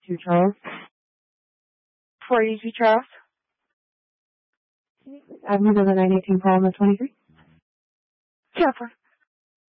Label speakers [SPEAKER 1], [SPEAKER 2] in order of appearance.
[SPEAKER 1] to Charles.
[SPEAKER 2] 482 Charles.
[SPEAKER 1] Avenue of the 918 call on the 23.
[SPEAKER 2] Jennifer.